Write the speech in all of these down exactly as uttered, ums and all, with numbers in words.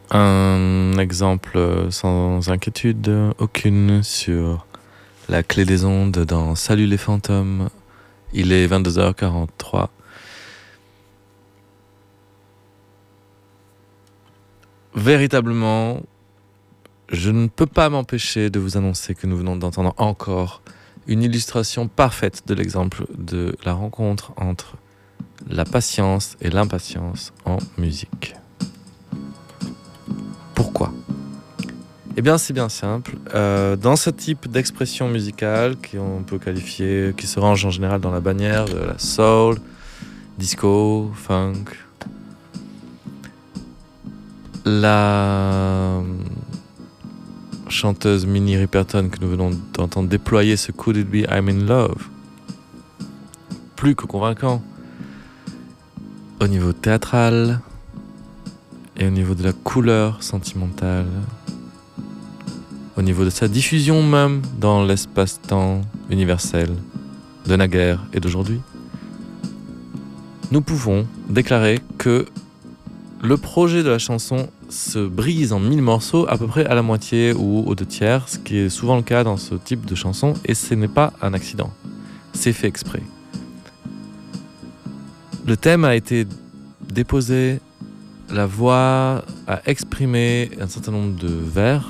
Un exemple sans inquiétude aucune sur la clé des ondes dans Salut les fantômes. Il est vingt-deux heures quarante-trois. Véritablement, je ne peux pas m'empêcher de vous annoncer que nous venons d'entendre encore une illustration parfaite de l'exemple de la rencontre entre la patience et l'impatience en musique. Pourquoi ? Eh bien, c'est bien simple. Euh, dans ce type d'expression musicale, qu'on peut qualifier, qui se range en général dans la bannière de la soul, disco, funk, la chanteuse Minnie Riperton que nous venons d'entendre déployer ce Could It Be I'm in Love, plus que convaincant au niveau théâtral et au niveau de la couleur sentimentale, au niveau de sa diffusion même dans l'espace-temps universel de naguère et d'aujourd'hui. Nous pouvons déclarer que le projet de la chanson se brise en mille morceaux à peu près à la moitié ou aux deux tiers, ce qui est souvent le cas dans ce type de chanson, et ce n'est pas un accident, c'est fait exprès. Le thème a été déposé, la voix a exprimé un certain nombre de vers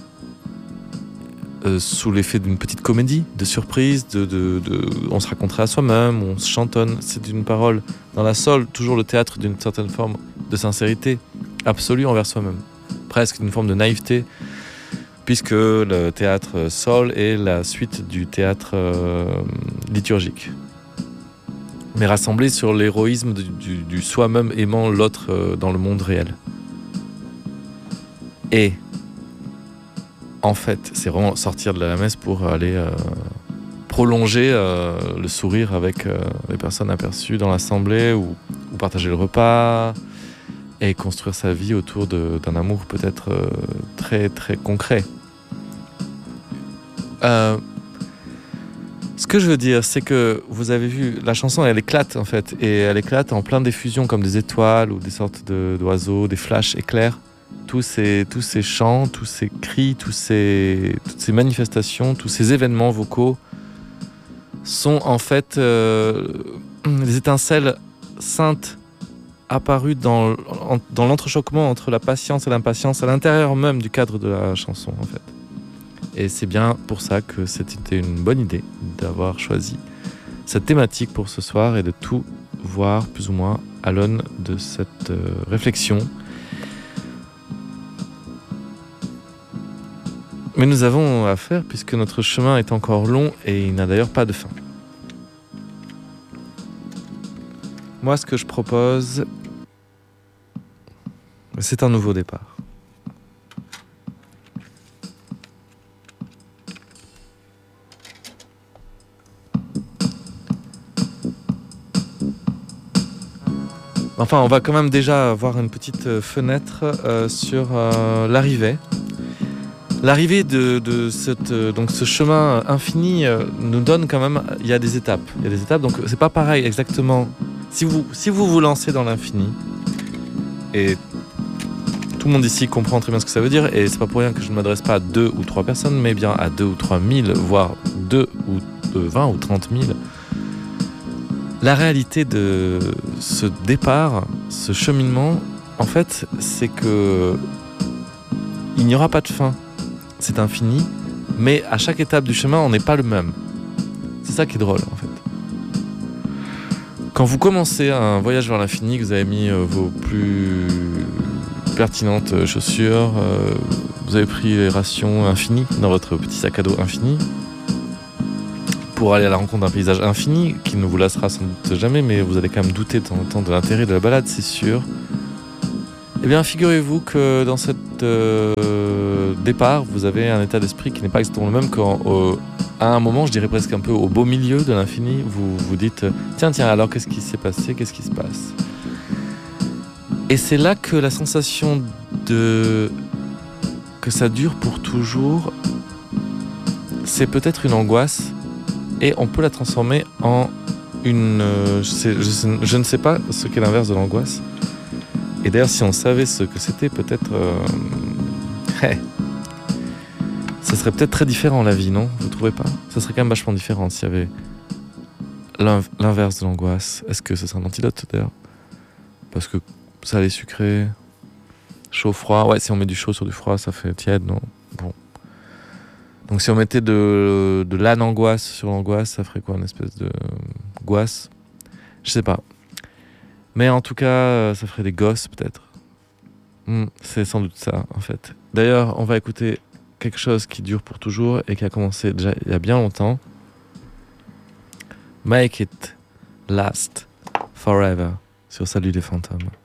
euh, sous l'effet d'une petite comédie, de surprise, de, de, de, on se raconterait à soi-même, on se chantonne, c'est une parole dans la soul, toujours le théâtre d'une certaine forme de sincérité absolue envers soi-même, presque une forme de naïveté, puisque le théâtre soul est la suite du théâtre euh, liturgique, mais rassemblé sur l'héroïsme du, du, du soi-même aimant l'autre euh, dans le monde réel. Et en fait, c'est vraiment sortir de la messe pour aller euh, prolonger euh, le sourire avec euh, les personnes aperçues dans l'assemblée, ou, ou partager le repas, et construire sa vie autour de, d'un amour peut-être euh, très très concret. Euh, ce que je veux dire, c'est que vous avez vu, la chanson elle éclate en fait, et elle éclate en plein d'effusions comme des étoiles ou des sortes de, d'oiseaux, des flashs éclairs. Tous ces, tous ces chants, tous ces cris, tous ces, toutes ces manifestations, tous ces événements vocaux sont en fait euh, des étincelles saintes apparues dans, dans l'entrechoquement entre la patience et l'impatience à l'intérieur même du cadre de la chanson en fait. Et c'est bien pour ça que c'était une bonne idée d'avoir choisi cette thématique pour ce soir et de tout voir plus ou moins à l'aune de cette euh, réflexion. Mais nous avons à faire puisque notre chemin est encore long et il n'a d'ailleurs pas de fin. Moi, ce que je propose, c'est un nouveau départ. Enfin, on va quand même déjà avoir une petite fenêtre euh, sur euh, l'arrivée. L'arrivée de, de cette, donc ce chemin infini euh, nous donne quand même, il y a des étapes. Il y a des étapes, donc c'est pas pareil exactement. Si vous, si vous vous lancez dans l'infini, et tout le monde ici comprend très bien ce que ça veut dire, et c'est pas pour rien que je ne m'adresse pas à deux ou trois personnes, mais bien à deux ou trois mille, voire deux ou vingt ou trente mille. La réalité de ce départ, ce cheminement, en fait, c'est que il n'y aura pas de fin. C'est infini, mais à chaque étape du chemin, on n'est pas le même. C'est ça qui est drôle, en fait. Quand vous commencez un voyage vers l'infini, que vous avez mis euh, vos plus pertinentes chaussures, euh, vous avez pris les rations infinies dans votre petit sac à dos infini, pour aller à la rencontre d'un paysage infini, qui ne vous lassera sans doute jamais, mais vous allez quand même douter de temps en temps de l'intérêt de la balade, c'est sûr. Eh bien, figurez-vous que dans ce euh, départ, vous avez un état d'esprit qui n'est pas exactement le même qu'à un moment, je dirais presque un peu au beau milieu de l'infini, vous vous dites « Tiens, tiens, alors qu'est-ce qui s'est passé ? Qu'est-ce qui se passe ?» Et c'est là que la sensation de... que ça dure pour toujours, c'est peut-être une angoisse, et on peut la transformer en une... Euh, je, sais, je, sais, je ne sais pas ce qu'est l'inverse de l'angoisse. Et d'ailleurs, si on savait ce que c'était, peut-être... Euh... Hey. Ça serait peut-être très différent, la vie, non? Vous trouvez pas? Ça serait quand même vachement différent s'il y avait l'inverse de l'angoisse. Est-ce que ce serait un antidote, d'ailleurs? Parce que salé, sucré, chaud, froid... Ouais, si on met du chaud sur du froid, ça fait tiède, non? Bon. Donc si on mettait de, de l'anangoisse sur l'angoisse, ça ferait quoi? Une espèce de... Goisse? Je sais pas. Mais en tout cas, ça ferait des gosses, peut-être. Hmm, c'est sans doute ça, en fait. D'ailleurs, on va écouter quelque chose qui dure pour toujours et qui a commencé déjà il y a bien longtemps. Make It Last Forever sur Salut les fantômes.